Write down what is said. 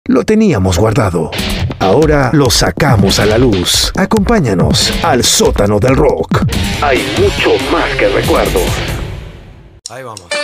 Lo teníamos guardado. Ahora lo sacamos a la luz. Acompáñanos al sótano del rock. Hay mucho más que recuerdos. Ahí vamos.